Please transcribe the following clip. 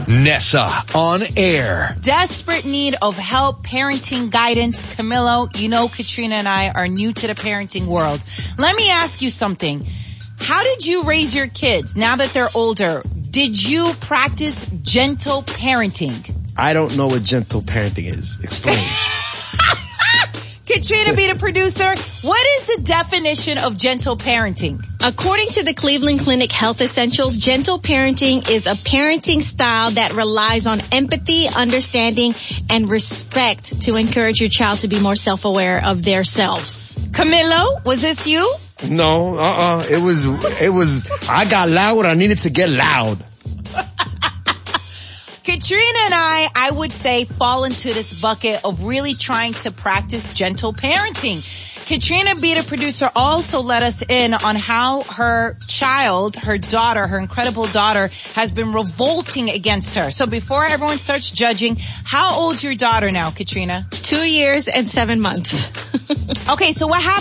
Nessa on air. Desperate need of help, parenting guidance. Camilo, you know Katrina and I are new to the parenting world. Let me ask you something. How did you raise your kids now that they're older? Did you practice gentle parenting? I don't know what gentle parenting is. Explain. Katrina be the producer. What is the definition of gentle parenting? According to the Cleveland Clinic Health Essentials, gentle parenting is a parenting style that relies on empathy, understanding, and respect to encourage your child to be more self-aware of their selves. Camilo, was this you? No, It was, I got loud when I needed to get loud. Katrina and I would say, fall into this bucket of really trying to practice gentle parenting. Katrina B, the producer, also let us in on how her child, her daughter, her incredible daughter, has been revolting against her. So before everyone starts judging, how old's your daughter now, Katrina? 2 years and 7 months. Okay, so what happened?